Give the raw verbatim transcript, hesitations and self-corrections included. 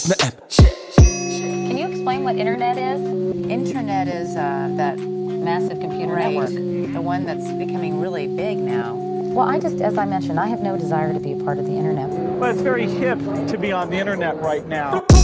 Can you explain what internet is? Internet is uh, that Massive computer right, network. the one that's becoming really big now. Well, I just, as I mentioned, I have no desire to be a part of the internet. Well, it's very hip to be on the internet right now.